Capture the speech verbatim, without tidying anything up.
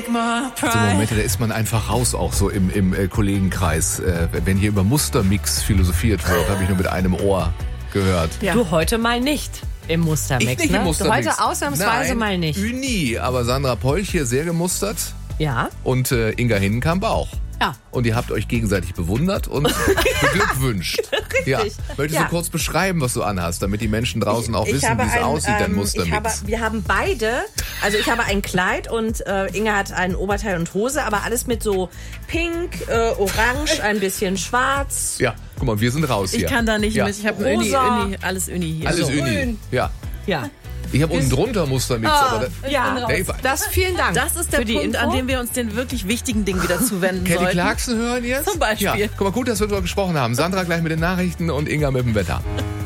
Also Momente, da ist man einfach raus auch so im, im äh, Kollegenkreis. Äh, wenn hier über Mustermix philosophiert wird, habe ich nur mit einem Ohr gehört. Ja. Du heute mal nicht im Mustermix, ich nicht ne? im Mustermix. Du heute ausnahmsweise Nein, mal nicht. Uni, aber Sandra Polch hier sehr gemustert. Ja. Und äh, Inga Hinnenkamp auch. Ja. Und ihr habt euch gegenseitig bewundert und beglückwünscht. Richtig. Ja. Möchtest ja. du kurz beschreiben, was du anhast, damit die Menschen draußen auch ich wissen, wie es ein, aussieht, dein ähm, Mustermix? Ich habe, wir haben beide, also ich habe ein Kleid und äh, Inga hat ein Oberteil und Hose, aber alles mit so pink, äh, orange, ein bisschen schwarz. Ja, guck mal, wir sind raus hier. Ich kann da nicht ja. mit, ich habe Uni, Rosa. Uni, alles Uni hier. Alles so. Uni. Ja. Ja. Ich habe unten drunter Mustermix. Ah, aber da, ja, Nee, das vielen Dank. Das ist der für die Punkt, Info. an dem wir uns den wirklich wichtigen Dingen wieder zuwenden Kelly sollten. Clarkson hören jetzt? Zum Beispiel. Ja. Guck mal, gut, dass wir darüber gesprochen haben. Sandra gleich mit den Nachrichten und Inga mit dem Wetter.